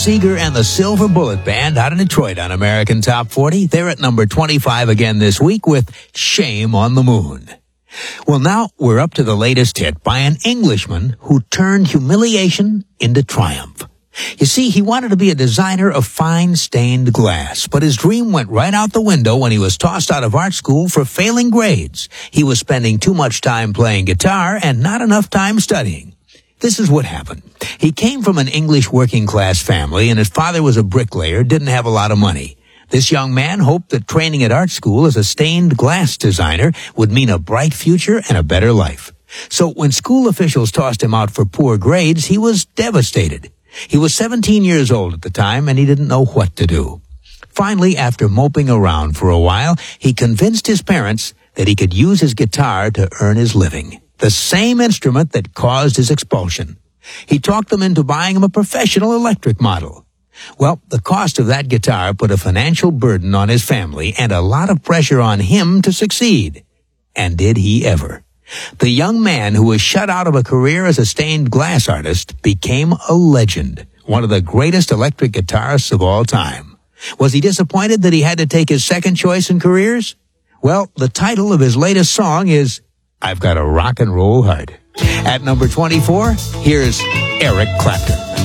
Seeger and the Silver Bullet Band out of Detroit on American Top 40. They're at number 25 again this week with Shame on the Moon. Well, now we're up to the latest hit by an Englishman who turned humiliation into triumph. You see, he wanted to be a designer of fine stained glass, but his dream went right out the window when he was tossed out of art school for failing grades. He was spending too much time playing guitar and not enough time studying. This is what happened. He came from an English working-class family, and his father was a bricklayer, didn't have a lot of money. This young man hoped that training at art school as a stained glass designer would mean a bright future and a better life. So when school officials tossed him out for poor grades, he was devastated. He was 17 years old at the time, and he didn't know what to do. Finally, after moping around for a while, he convinced his parents that he could use his guitar to earn his living, the same instrument that caused his expulsion. He talked them into buying him a professional electric model. Well, the cost of that guitar put a financial burden on his family and a lot of pressure on him to succeed. And did he ever? The young man who was shut out of a career as a stained glass artist became a legend, one of the greatest electric guitarists of all time. Was he disappointed that he had to take his second choice in careers? Well, the title of his latest song is I've Got a Rock and Roll Heart. At number 24, here's Eric Clapton.